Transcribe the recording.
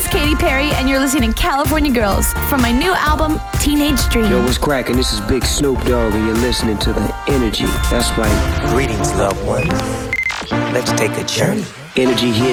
is Katy Perry, and you're listening to California Girls from my new album, Teenage Dream. Yo, what's cracking? This is Big Snoop Dogg, and you're listening to The Energy. That's right. Greetings, loved one. Let's take a journey. Energy here